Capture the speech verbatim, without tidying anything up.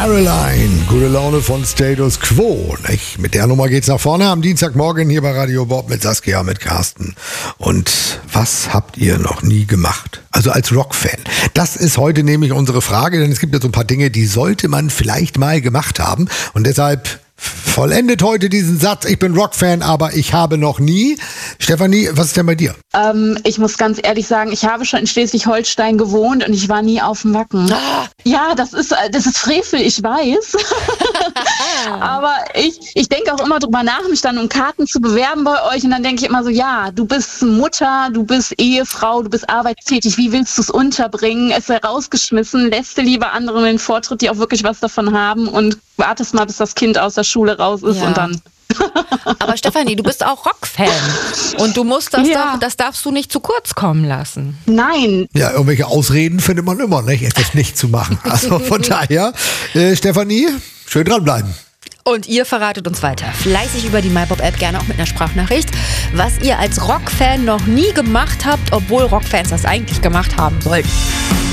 Caroline, gute Laune von Status Quo. Nicht? Mit der Nummer geht's nach vorne am Dienstagmorgen hier bei Radio Bob mit Saskia, mit Carsten. Und was habt ihr noch nie gemacht? Also als Rockfan. Das ist heute nämlich unsere Frage, denn es gibt ja so ein paar Dinge, die sollte man vielleicht mal gemacht haben. Und deshalb vollendet heute diesen Satz, ich bin Rockfan, aber ich habe noch nie. Stefanie, was ist denn bei dir? Ähm, ich muss ganz ehrlich sagen, ich habe schon in Schleswig-Holstein gewohnt und ich war nie auf dem Wacken. Ah. Ja, das ist, das ist Frevel, ich weiß. Aber ich, ich denke auch immer drüber nach, mich dann um Karten zu bewerben bei euch. Und dann denke ich immer so, ja, du bist Mutter, du bist Ehefrau, du bist arbeitstätig. Wie willst du es unterbringen? Es sei rausgeschmissen, lässt du lieber anderen den Vortritt, die auch wirklich was davon haben und wartest mal, bis das Kind aus der Schule raus ist Ja. und dann... Aber Stefanie, du bist auch Rockfan und du musst das Ja. doch, das darfst du nicht zu kurz kommen lassen. Nein, Ja, irgendwelche Ausreden findet man immer, nicht? Etwas nicht zu machen. Also von daher, äh, Stefanie, schön dranbleiben. Und ihr verratet uns weiter, fleißig über die MyBob-App, gerne auch mit einer Sprachnachricht, was ihr als Rockfan noch nie gemacht habt, obwohl Rockfans das eigentlich gemacht haben sollten.